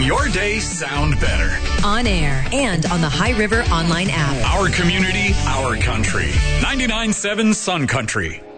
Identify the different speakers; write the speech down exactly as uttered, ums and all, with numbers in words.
Speaker 1: making your day sound better.
Speaker 2: On air and on the High River online app.
Speaker 1: Our community, our country. ninety-nine point seven Sun Country.